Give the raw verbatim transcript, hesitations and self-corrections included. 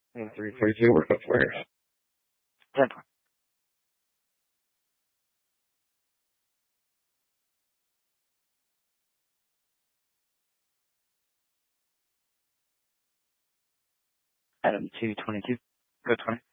And three forty-two, we're both Warriors. ten. Adam two twenty-two. Go twenty.